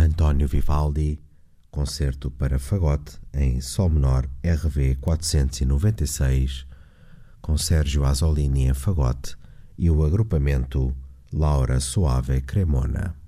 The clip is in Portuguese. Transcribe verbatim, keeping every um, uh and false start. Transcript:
António Vivaldi, concerto para fagote em Sol menor R V quatrocentos e noventa e seis, com Sérgio Azzolini em fagote e o agrupamento Laura Soave Cremona.